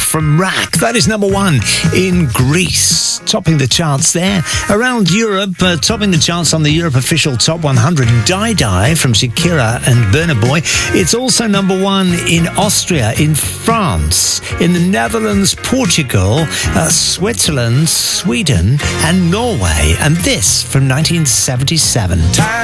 from Rack. That is number 1 in Greece, topping the charts there. Around Europe, topping the charts on the Europe official Top 100, Die Die from Shakira and Burna Boy. It's also number 1 in Austria, in France, in the Netherlands, Portugal, Switzerland, Sweden and Norway. And this from 1977.